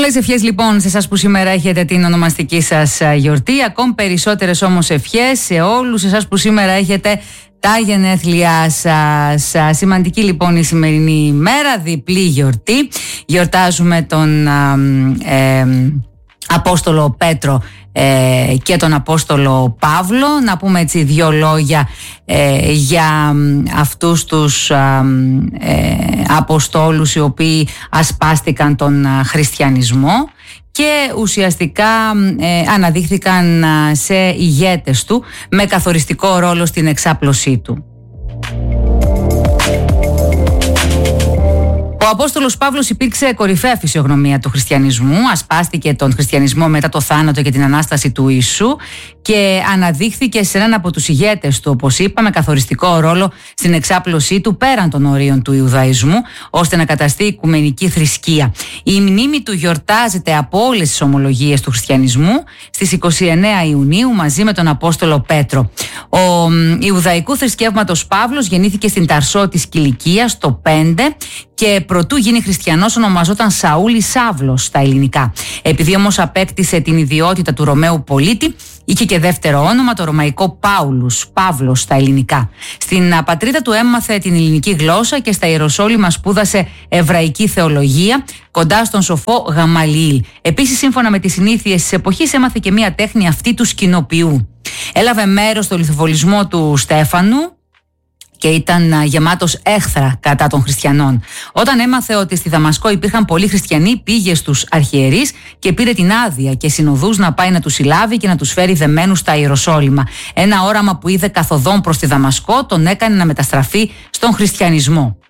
Πολλές ευχές λοιπόν σε εσάς που σήμερα έχετε την ονομαστική σας γιορτή. Ακόμη περισσότερες όμως ευχές σε όλους εσάς που σήμερα έχετε τα γενέθλιά σας. Σημαντική λοιπόν η σημερινή ημέρα, διπλή γιορτή. Γιορτάζουμε τον Απόστολο Πέτρο και τον Απόστολο Παύλο. Να πούμε έτσι δύο λόγια για αυτούς τους Αποστόλους οι οποίοι ασπάστηκαν τον χριστιανισμό και ουσιαστικά αναδείχθηκαν σε ηγέτες του με καθοριστικό ρόλο στην εξάπλωσή του. Ο Απόστολος Παύλος υπήρξε κορυφαία φυσιογνωμία του χριστιανισμού, ασπάστηκε τον χριστιανισμό μετά το θάνατο και την Ανάσταση του Ιησού και αναδείχθηκε σε έναν από τους ηγέτες του, όπως είπαμε, καθοριστικό ρόλο στην εξάπλωσή του πέραν των ορίων του Ιουδαϊσμού, ώστε να καταστεί οικουμενική θρησκεία. Η μνήμη του γιορτάζεται από όλες τις ομολογίες του χριστιανισμού στις 29 Ιουνίου μαζί με τον Απόστολο Πέτρο. Ο Ιουδαϊκού θρησκεύματος Παύλος γεννήθηκε στην Ταρσό της Κιλικίας το 5 και προτού γίνει χριστιανός ονομαζόταν Σαούλη Σαύλος στα ελληνικά. Επειδή όμως απέκτησε την ιδιότητα του Ρωμαίου πολίτη, είχε και δεύτερο όνομα, το ρωμαϊκό Παύλος στα ελληνικά. Στην πατρίδα του έμαθε την ελληνική γλώσσα και στα Ιεροσόλυμα σπούδασε εβραϊκή θεολογία κοντά στον σοφό Γαμαλιήλ. Επίσης, σύμφωνα με τις συνήθειες της εποχής, έμαθε και μία τέχνη αυτή του σκηνοποιού. Έλαβε μέρος στο λιθοβολισμό του Στέφανου και ήταν γεμάτος έχθρα κατά των χριστιανών. Όταν έμαθε ότι στη Δαμασκό υπήρχαν πολλοί χριστιανοί, πήγε στους αρχιερείς και πήρε την άδεια και συνοδούς να πάει να τους συλλάβει και να τους φέρει δεμένους στα Ιεροσόλυμα. Ένα όραμα που είδε καθοδόν προς τη Δαμασκό τον έκανε να μεταστραφεί στον χριστιανισμό.